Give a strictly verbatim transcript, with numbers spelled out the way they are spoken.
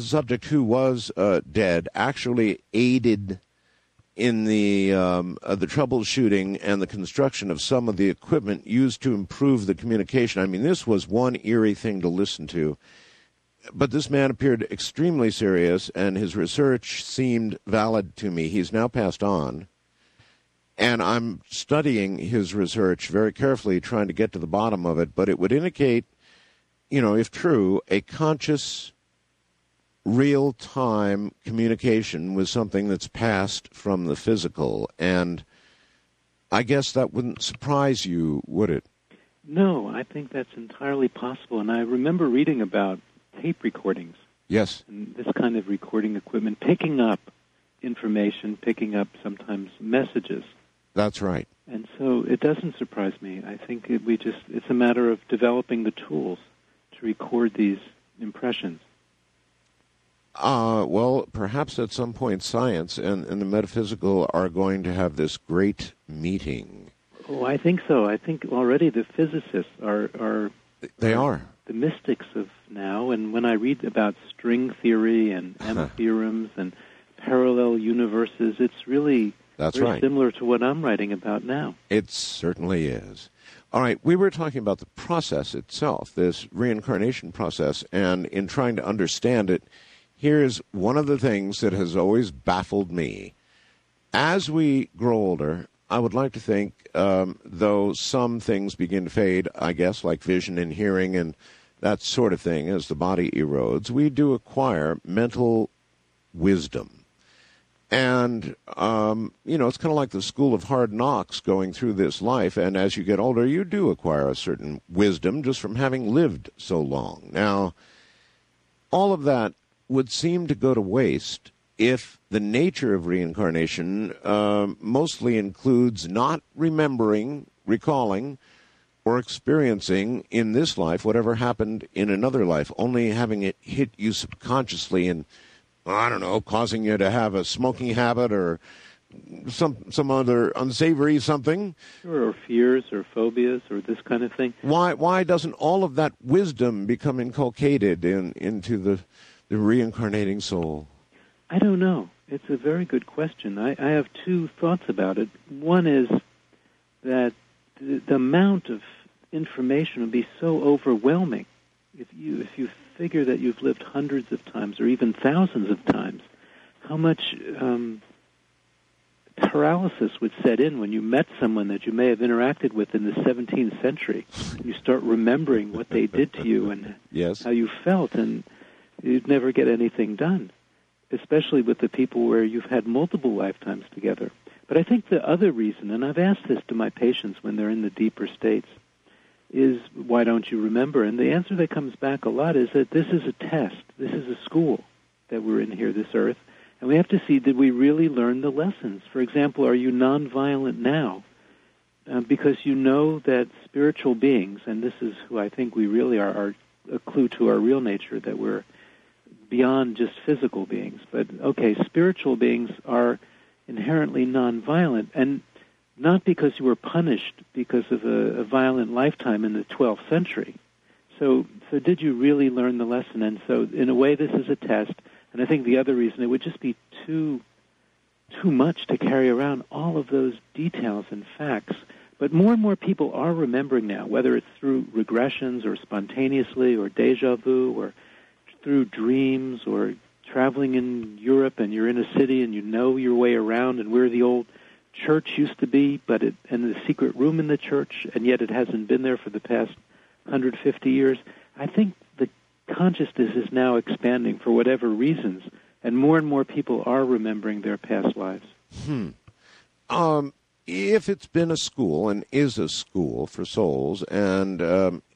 subject who was uh, dead actually aided in the um, uh, the troubleshooting and the construction of some of the equipment used to improve the communication. I mean, this was one eerie thing to listen to. But this man appeared extremely serious, and his research seemed valid to me. He's now passed on, and I'm studying his research very carefully, trying to get to the bottom of it. But it would indicate, you know, if true, a conscious, real-time communication with something that's passed from the physical. And I guess that wouldn't surprise you, would it? No, I think that's entirely possible. And I remember reading about tape recordings. Yes. And this kind of recording equipment, picking up information, picking up sometimes messages. That's right. And so it doesn't surprise me. I think it, we just it's a matter of developing the tools to record these impressions. Uh, well, perhaps at some point science and, and the metaphysical are going to have this great meeting. Oh, I think so. I think already the physicists are... are they are. The mystics of now, and when I read about string theory and M theorems and parallel universes, it's really That's very right. similar to what I'm writing about now. It certainly is. All right, we were talking about the process itself, this reincarnation process, and in trying to understand it, here's one of the things that has always baffled me. As we grow older, I would like to think, um, though some things begin to fade, I guess, like vision and hearing and that sort of thing, as the body erodes, we do acquire mental wisdom. And, um, you know, it's kind of like the school of hard knocks going through this life, and as you get older, you do acquire a certain wisdom just from having lived so long. Now, all of that would seem to go to waste if the nature of reincarnation uh, mostly includes not remembering, recalling, or experiencing in this life whatever happened in another life, only having it hit you subconsciously and, I don't know, causing you to have a smoking habit or some some other unsavory something. Sure, or fears or phobias or this kind of thing. Why why doesn't all of that wisdom become inculcated in into the, the reincarnating soul? I don't know. It's a very good question. I, I have two thoughts about it. One is that the, the amount of information would be so overwhelming. If you if you figure that you've lived hundreds of times or even thousands of times, how much um, paralysis would set in when you met someone that you may have interacted with in the seventeenth century. You start remembering what they did to you and yes. how you felt, and you'd never get anything done, especially with the people where you've had multiple lifetimes together. But I think the other reason, and I've asked this to my patients when they're in the deeper states, is why don't you remember? And the answer that comes back a lot is that this is a test. This is a school that we're in here, this earth, and we have to see, did we really learn the lessons? For example, are you nonviolent now? Uh, because you know that spiritual beings, and this is who I think we really are, are a clue to our real nature, that we're beyond just physical beings. But, okay, spiritual beings are inherently nonviolent, and not because you were punished because of a, a violent lifetime in the twelfth century. So, so did you really learn the lesson? And so, in a way, this is a test. And I think the other reason, it would just be too, too much to carry around all of those details and facts. But more and more people are remembering now, whether it's through regressions or spontaneously or deja vu or through dreams or traveling in Europe and you're in a city and you know your way around and where the old church used to be, but it, and the secret room in the church, and yet it hasn't been there for the past one hundred fifty years. I think the consciousness is now expanding for whatever reasons, and more and more people are remembering their past lives. Hmm. Um, if it's been a school and is a school for souls, and um,